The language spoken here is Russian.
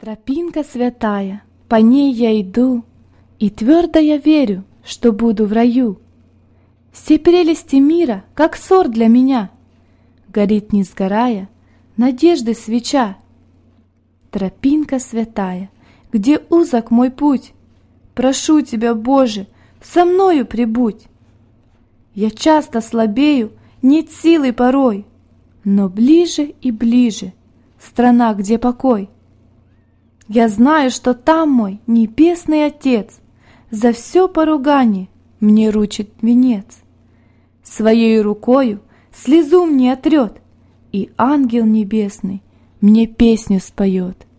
Тропинка святая, по ней я иду, и твердо я верю, что буду в раю. Все прелести мира, как ссор для меня, горит, не сгорая, надежды свеча. Тропинка святая, где узок мой путь, прошу тебя, Боже, со мною прибудь. Я часто слабею, нет силы порой, но ближе и ближе страна, где покой. Я знаю, что там мой небесный Отец за все поругание мне ручит венец. Своей рукою слезу мне отрет, и ангел небесный мне песню споет.